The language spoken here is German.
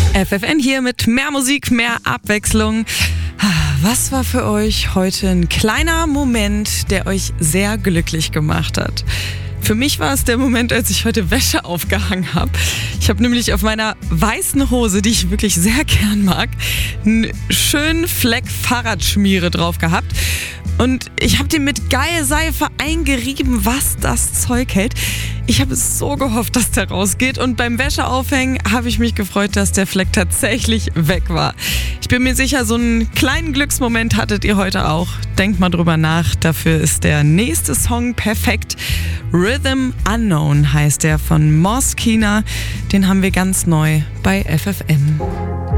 FFN hier mit mehr Musik, mehr Abwechslung. Was war für euch heute ein kleiner Moment, der euch sehr glücklich gemacht hat? Für mich war es der Moment, als ich heute Wäsche aufgehangen habe. Ich habe nämlich auf meiner weißen Hose, die ich wirklich sehr gern mag, einen schönen Fleck Fahrradschmiere drauf gehabt. Und ich habe den mit Geilseife eingerieben, was das Zeug hält. Ich habe so gehofft, dass der rausgeht. Und beim Wäscheaufhängen habe ich mich gefreut, dass der Fleck tatsächlich weg war. Ich bin mir sicher, so einen kleinen Glücksmoment hattet ihr heute auch. Denkt mal drüber nach. Dafür ist der nächste Song perfekt. Rhythm Unknown heißt der von Moskina. Den haben wir ganz neu bei FFN.